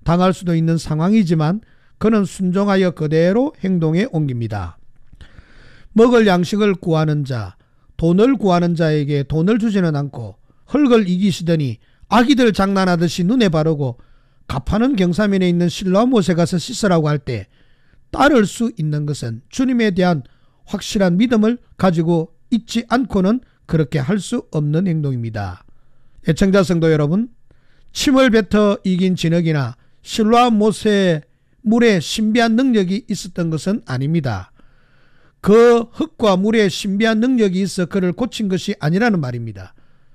당할 수도 있는 상황이지만 그는 순종하여 그대로 행동에 옮깁니다. 먹을 양식을 구하는 자, 돈을 구하는 자에게 돈을 주지는 않고 흙을 이기시더니 아기들 장난하듯이 눈에 바르고 갑하는 경사면에 있는 실로와 못에 가서 씻으라고 할 때 따를 수 있는 것은 주님에 대한 확실한 믿음을 가지고 있지 않고는 그렇게 할 수 없는 행동입니다. 애청자 성도 여러분, 침을 뱉어 이긴 진흙이나 실로와 못의 물에 신비한 능력이 있었던 것은 아닙니다. 그 흙과 물에 신비한 능력이 있어 그를 고친 것이 아니라는 말입니다.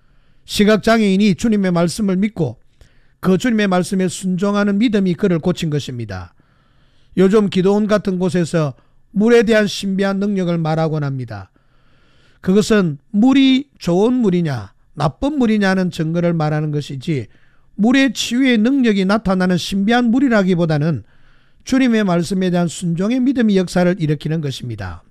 시각장애인이 주님의 말씀을 믿고 그 주님의 말씀에 순종하는 믿음이 그를 고친 것입니다. 요즘 기도원 같은 곳에서 물에 대한 신비한 능력을 말하곤 합니다. 그것은 물이 좋은 물이냐 나쁜 물이냐는 증거를 말하는 것이지 물의 치유의 능력이 나타나는 신비한 물이라기보다는 주님의 말씀에 대한 순종의 믿음이 역사를 일으키는 것입니다.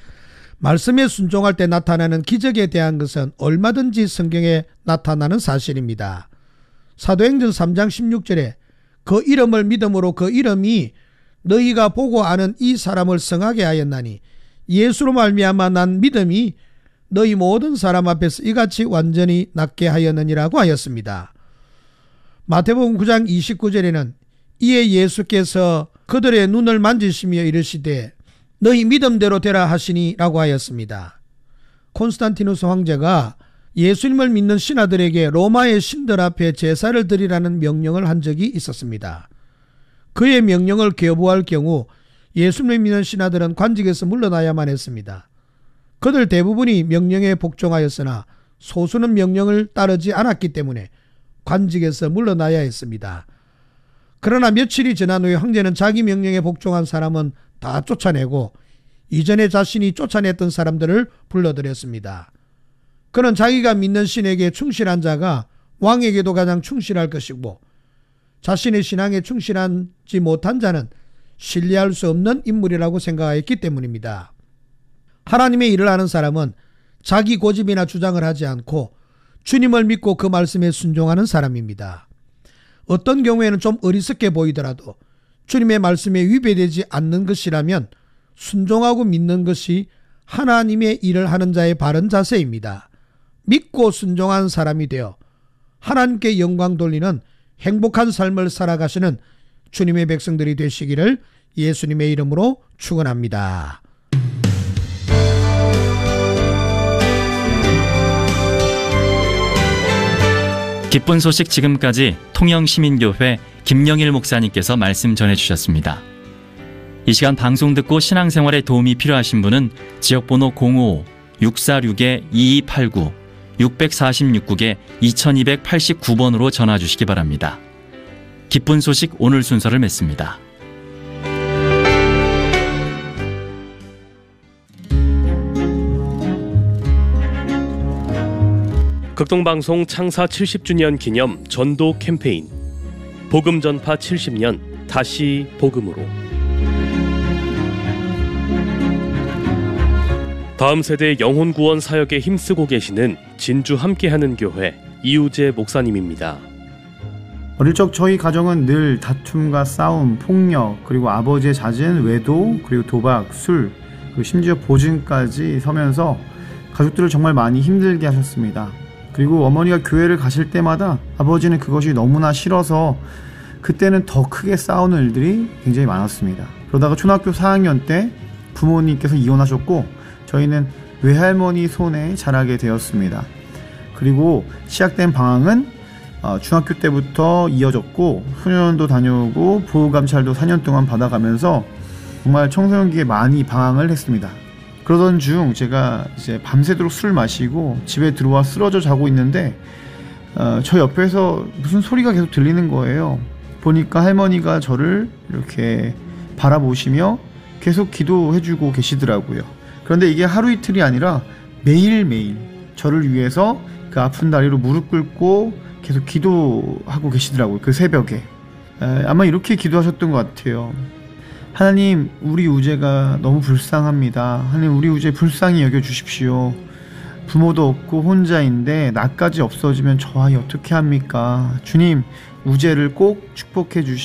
말씀에 순종할 때 나타나는 기적에 대한 것은 얼마든지 성경에 나타나는 사실입니다. 사도행전 3장 16절에 그 이름을 믿음으로 그 이름이 너희가 보고 아는 이 사람을 성하게 하였나니 예수로 말미암아 난 믿음이 너희 모든 사람 앞에서 이같이 완전히 낫게 하였느니라고 하였습니다. 마태복음 9장 29절에는 이에 예수께서 그들의 눈을 만지시며 이르시되 너희 믿음대로 되라 하시니 라고 하였습니다. 콘스탄티누스 황제가 예수님을 믿는 신하들에게 로마의 신들 앞에 제사를 드리라는 명령을 한 적이 있었습니다. 그의 명령을 거부할 경우 예수님을 믿는 신하들은 관직에서 물러나야만 했습니다. 그들 대부분이 명령에 복종하였으나 소수는 명령을 따르지 않았기 때문에 관직에서 물러나야 했습니다. 그러나 며칠이 지난 후에 황제는 자기 명령에 복종한 사람은 다 쫓아내고 이전에 자신이 쫓아냈던 사람들을 불러들였습니다. 그는 자기가 믿는 신에게 충실한 자가 왕에게도 가장 충실할 것이고 자신의 신앙에 충실하지 못한 자는 신뢰할 수 없는 인물이라고 생각하였기 때문입니다. 하나님의 일을 하는 사람은 자기 고집이나 주장을 하지 않고 주님을 믿고 그 말씀에 순종하는 사람입니다. 어떤 경우에는 좀 어리석게 보이더라도 주님의 말씀에 위배되지 않는 것이라면 순종하고 믿는 것이 하나님의 일을 하는 자의 바른 자세입니다. 믿고 순종한 사람이 되어 하나님께 영광 돌리는 행복한 삶을 살아가시는 주님의 백성들이 되시기를 예수님의 이름으로 축원합니다. 기쁜 소식 지금까지 통영시민교회 김영일 목사님께서 말씀 전해주셨습니다. 이 시간 방송 듣고 신앙생활에 도움이 필요하신 분은 지역번호 055-646-2289 646국에 2289번으로 전화 주시기 바랍니다. 기쁜 소식 오늘 순서를 맺습니다. 극동방송 창사 70주년 기념 전도 캠페인 복음 전파 70년 다시 복음으로 다음 세대 영혼 구원 사역에 힘쓰고 계시는 진주 함께하는 교회 이우재 목사님입니다. 어릴 적 저희 가정은 늘 다툼과 싸움, 폭력, 그리고 아버지의 잦은 외도, 그리고 도박, 술, 그리고 심지어 보증까지 서면서 가족들을 정말 많이 힘들게 하셨습니다. 그리고 어머니가 교회를 가실 때마다 아버지는 그것이 너무나 싫어서 그때는 더 크게 싸우는 일들이 굉장히 많았습니다. 그러다가 초등학교 4학년 때 부모님께서 이혼하셨고 저희는 외할머니 손에 자라게 되었습니다. 그리고 시작된 방황은 중학교 때부터 이어졌고 소년원도 다녀오고 보호감찰도 4년 동안 받아가면서 정말 청소년기에 많이 방황을 했습니다. 그러던 중 제가 이제 밤새도록 술을 마시고 집에 들어와 쓰러져 자고 있는데 저 옆에서 무슨 소리가 계속 들리는 거예요. 보니까 할머니가 저를 이렇게 바라보시며 계속 기도해주고 계시더라고요. 그런데 이게 하루 이틀이 아니라 매일매일 저를 위해서 그 아픈 다리로 무릎 꿇고 계속 기도하고 계시더라고요. 그 새벽에. 아마 이렇게 기도하셨던 것 같아요. 하나님, 우리 우재가 너무 불쌍합니다. 하나님, 우리 우재 불쌍히 여겨주십시오. 부모도 없고 혼자인데 나까지 없어지면 저 아이 어떻게 합니까? 주님, 우재를 꼭 축복해 주시